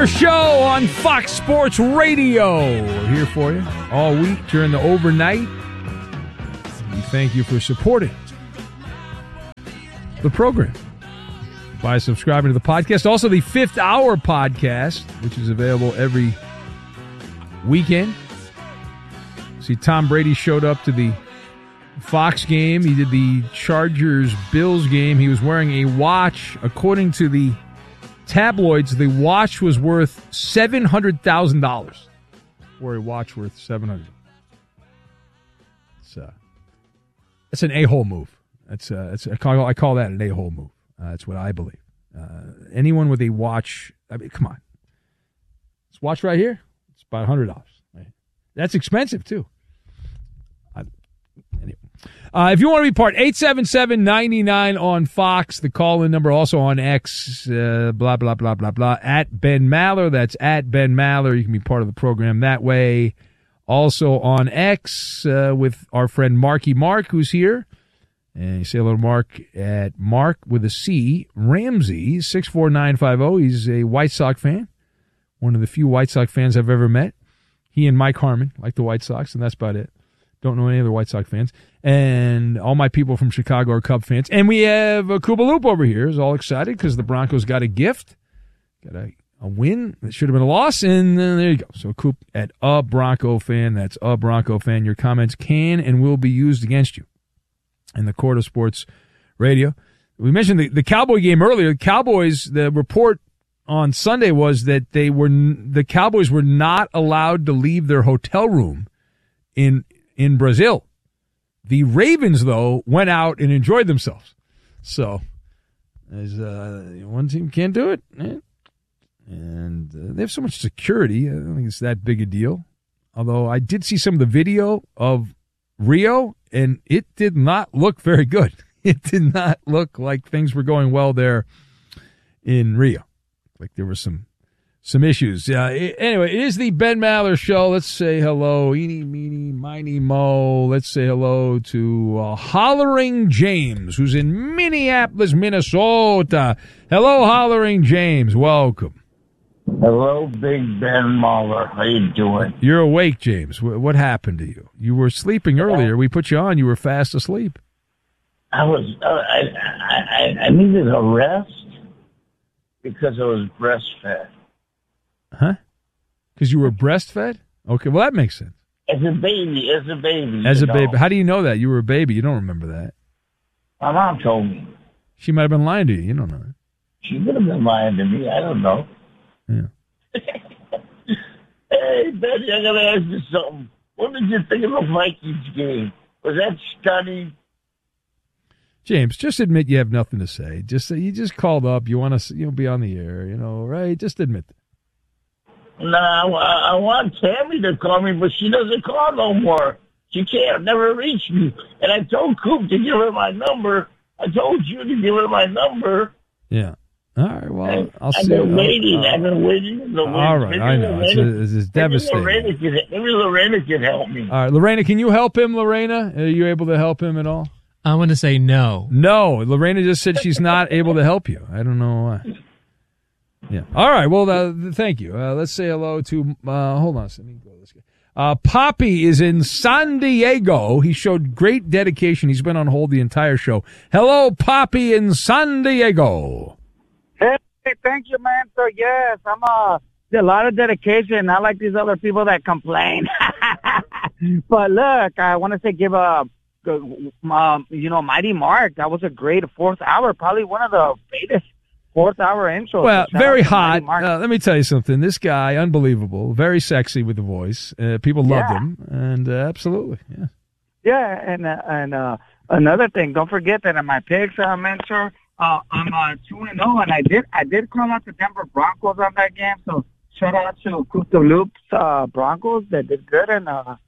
Maller Show on Fox Sports Radio. We're here for you all week during the overnight. We thank you for supporting the program by subscribing to the podcast. Also, the Fifth Hour podcast, which is available every weekend. See, Tom Brady showed up to the Fox game. He did the Chargers-Bills game. He was wearing a watch. According to the tabloids, the watch was worth $700,000. Or a watch worth $700,000. It's an a-hole move. I call that an a-hole move. That's what I believe. Anyone with a watch, I mean, come on. This watch right here, it's about $100. Right? That's expensive, too. Anyway. If you want to be part, 877-99 on Fox, the call-in number, also on X, blah, blah, blah, blah, blah, at Ben Maller. That's at Ben Maller. You can be part of the program that way. Also on X with our friend Marky Mark, who's here. And you say hello to Mark at Mark with a C, Ramsey, 64950. He's a White Sox fan, one of the few White Sox fans I've ever met. He and Mike Harmon like the White Sox, and that's about it. Don't know any other White Sox fans. And all my people from Chicago are Cub fans. And we have Koopa Loop over here is all excited because the Broncos got a gift. Got a win. It should have been a loss. And there you go. So Coop at a Bronco fan. That's a Bronco fan. Your comments can and will be used against you in the court of sports radio. We mentioned the Cowboy game earlier. The Cowboys, the report on Sunday was that the Cowboys were not allowed to leave their hotel room in Brazil. The Ravens, though, went out and enjoyed themselves. So, as one team can't do it, and they have so much security. I don't think it's that big a deal. Although I did see some of the video of Rio, and it did not look very good. It did not look like things were going well there in Rio. Like there were some issues. Anyway, it is the Ben Maller Show. Let's say hello, eeny, meeny, miny, mo. Let's say hello to Hollering James, who's in Minneapolis, Minnesota. Hello, Hollering James. Welcome. Hello, Big Ben Maller. How you doing? You're awake, James. What happened to you? You were sleeping earlier. We put you on. You were fast asleep. I needed a rest because I was breastfed. Huh? Because you were breastfed? Okay, well, that makes sense. As a baby. Baby. How do you know that? You were a baby. You don't remember that. My mom told me. She might have been lying to you. You don't know that. She could have been lying to me. I don't know. Yeah. Hey, Betty, I got to ask you something. What did you think of the Vikings game? Was that stunning? James, just admit you have nothing to say. Just say you just called up. You want to be on the air, right? Just admit it. No, I want Tammy to call me, but she doesn't call no more. She can't never reach me. And I told Coop to give her my number. I told you to give her my number. Yeah. All right, well, I'll see. I've been waiting. All right, I know. It's devastating. Maybe Lorena can help me. All right, Lorena, can you help him, Lorena? Are you able to help him at all? I'm going to say no. No, Lorena just said she's not able to help you. I don't know why. Yeah. All right, well, thank you. Let's say hello to, hold on a second. Let me go this guy. Poppy is in San Diego. He showed great dedication. He's been on hold the entire show. Hello, Poppy in San Diego. Hey, thank you, man. So, yes, I'm a lot of dedication. Not like these other people that complain. But, look, I want to say give Mighty Mark. That was a great fourth hour, probably one of the greatest fourth hour intros. Well, very hot. Let me tell you something. This guy, unbelievable, very sexy with the voice. People loved him, and absolutely, yeah. Yeah, and another thing, don't forget that in my picks, mentor, I'm 2-0, and I did call out the Denver Broncos on that game. So shout out to Coop the Loop's Broncos that did good, and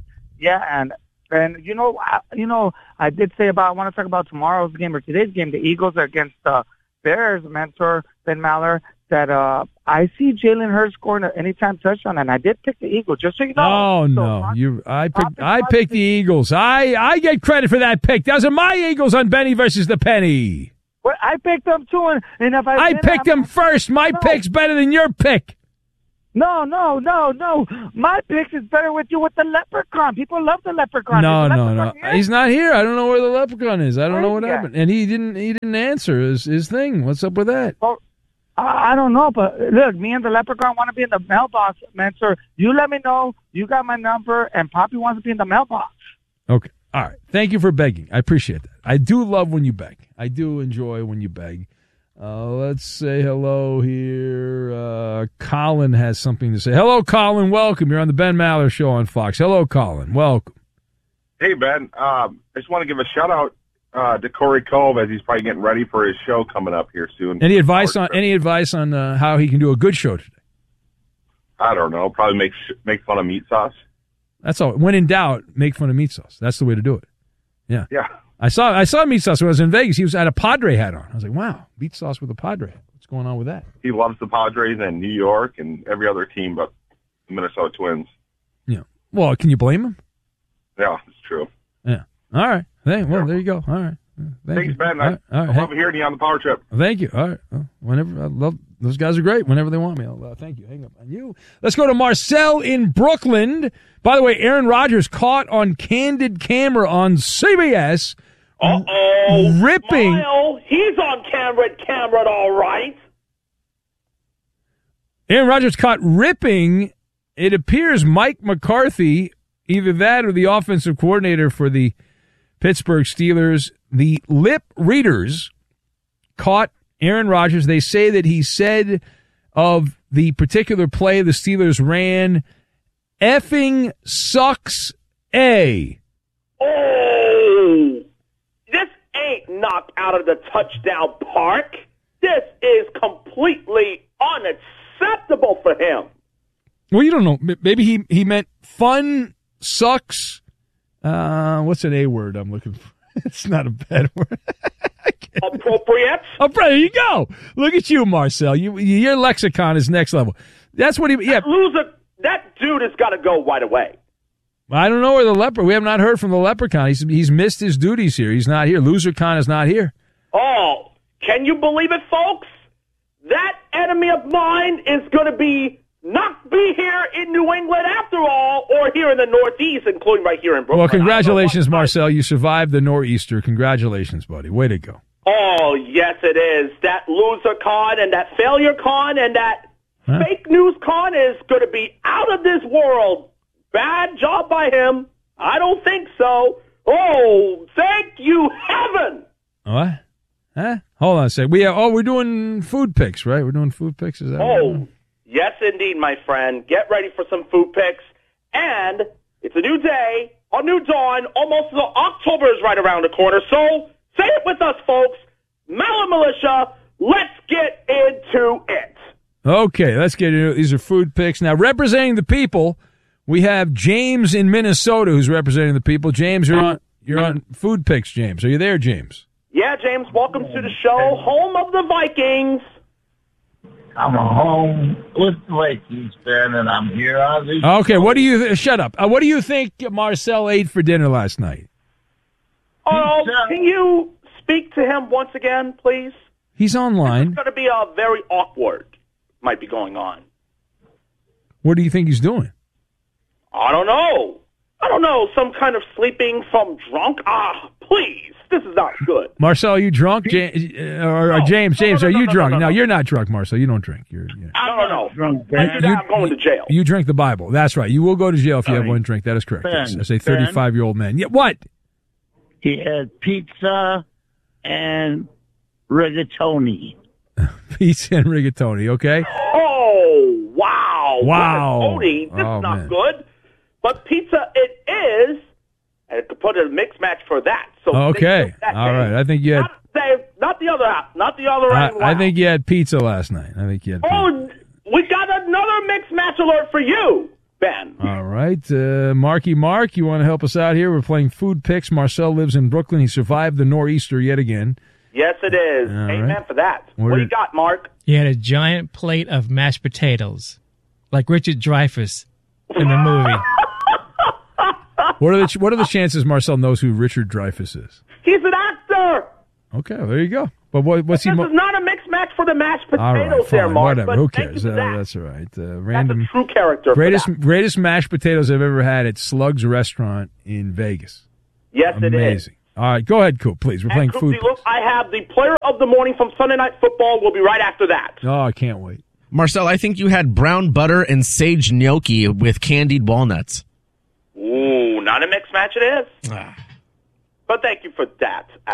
I did say I want to talk about tomorrow's game or today's game. The Eagles are against the Bears. Mentor Ben Maller, that I see Jalen Hurts scoring an anytime touchdown, and I did pick the Eagles. Just so you know. Oh no, I picked the Eagles. I get credit for that pick. Those are my Eagles on Benny versus the Penny. Well, I picked them too, and if I picked them first. My pick's better than your pick. No. My picks is better with you with the leprechaun. People love the leprechaun. No. Is the leprechaun here? He's not here. I don't know where the leprechaun is. I don't know what Yeah. happened. And he didn't answer his thing. What's up with that? Well, I don't know, but look, me and the leprechaun want to be in the mailbox, man, sir. You let me know. You got my number, and Poppy wants to be in the mailbox. Okay. All right. Thank you for begging. I appreciate that. I do love when you beg. I do enjoy when you beg. Let's say hello here. Colin has something to say. Hello, Colin. Welcome. You're on the Ben Maller Show on Fox. Hello, Colin. Welcome. Hey, Ben. I just want to give a shout-out to Corey Cove as he's probably getting ready for his show coming up here soon. Any advice on how he can do a good show today? I don't know. Probably make fun of meat sauce. That's all. When in doubt, make fun of meat sauce. That's the way to do it. Yeah. Yeah. I saw meat sauce when I was in Vegas. He had a Padre hat on. I was like, wow, meat sauce with a Padre hat. What's going on with that? He loves the Padres and New York and every other team but the Minnesota Twins. Yeah. Well, can you blame him? Yeah, it's true. Yeah. All right. Hey, well, there you go. All right. Thanks, you. Ben. All right. I love hearing you on the Power Trip. Thank you. All right. Whenever I love those guys are great. Whenever they want me, I'll thank you. Hang up on you. Let's go to Marcel in Brooklyn. By the way, Aaron Rodgers caught on candid camera on CBS. Ripping. Smile. He's on camera, all right. Aaron Rodgers caught ripping. It appears Mike McCarthy, either that or the offensive coordinator for the Pittsburgh Steelers, the lip readers caught Aaron Rodgers. They say that he said of the particular play the Steelers ran, effing sucks A. Oh, this ain't knocked out of the touchdown park. This is completely unacceptable for him. Well, you don't know. Maybe he meant fun sucks. What's an A word I'm looking for? It's not a bad word. Appropriate. Oh, there you go. Look at you, Marcel. Your lexicon is next level. That's what he. Yeah. That dude has got to go right away. I don't know where the leper. We have not heard from the leprechaun. He's missed his duties here. He's not here. LoserCon is not here. Oh, can you believe it, folks? That enemy of mine is going to not be here in New England after all, or here in the Northeast, including right here in Brooklyn. Well, congratulations, Marcel. You survived the Nor'easter. Congratulations, buddy. Way to go. Oh, yes, it is. That loser con and that failure con and that fake news con is going to be out of this world. Bad job by him. I don't think so. Oh, thank you, heaven. What? Huh? Hold on a sec. We're doing food picks, right? We're doing food picks. Is that right? Yes, indeed, my friend. Get ready for some food picks. And it's a new day, a new dawn. Almost October is right around the corner. So say it with us, folks. Maller Militia, let's get into it. Okay, let's get into it. These are food picks. Now, representing the people, we have James in Minnesota who's representing the people. James, you're on food picks, James. Are you there, James? Yeah, James, welcome to the show. Home of the Vikings. I'm home with the Vikings fan, and I'm here on the Okay, shut up. What do you think Marcel ate for dinner last night? Oh, can you speak to him once again, please? He's online. It's going to be very awkward. Might be going on. What do you think he's doing? I don't know. Some kind of sleeping from drunk. Please. This is not good. Marcel, are you drunk? James, are you drunk? No, you're not drunk, Marcel. You don't drink. No. I'm going to jail. You drink the Bible. That's right. You will go to jail if you have one drink. That is correct. Yes, as a 35-year-old man. Yeah, what? He had pizza and rigatoni. Pizza and rigatoni, okay? Oh, wow. Rigatoni. This is not man. good. But pizza it is. And it could put a mixed match for that. So okay. All right. I think you had... Not the other half. Not the other end. I think you had pizza last night. Oh, we got another mixed match alert for you, Ben. All right. Marky Mark, you want to help us out here? We're playing food picks. Marcel lives in Brooklyn. He survived the Nor'easter yet again. Yes, it is. Amen for that. What do you got, Mark? He had a giant plate of mashed potatoes, like Richard Dreyfuss in the movie. What are the chances Marcel knows who Richard Dreyfuss is? He's an actor. Okay, there you go. But what's he? This is not a mixed match for the mashed All potatoes right, there, fine, Mark. whatever. But Who thank cares? you for that. That's all right. That's a Random true character. greatest mashed potatoes I've ever had at Slug's Restaurant in Vegas. Yes, it is. Amazing. All right, go ahead, Coop, please. We're playing And food. Coop, look, I have the player of the morning from Sunday Night Football. We'll be right after that. Oh, I can't wait. Marcel, I think you had brown butter and sage gnocchi with candied walnuts. Ooh, not a mixed match it is. But thank you for that.